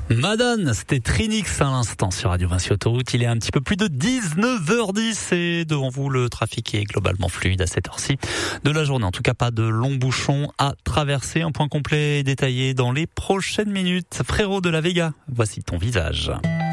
Madone, c'était Trinix à l'instant sur Radio Vinci Autoroute. Il est un petit peu plus de 19h10 et devant vous, le trafic est globalement fluide à cette heure-ci de la journée. En tout cas, pas de longs bouchons à traverser. Un point complet détaillé dans les prochaines minutes. Frérot de la Vega, voici ton visage.